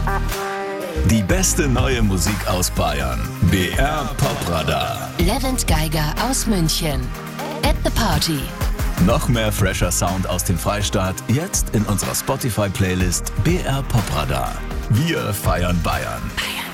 Die beste neue Musik aus Bayern. BR Popradar. Levent Geiger aus München. At the Party. Noch mehr fresher Sound aus dem Freistaat, jetzt in unserer Spotify-Playlist BR Popradar. Wir feiern Bayern.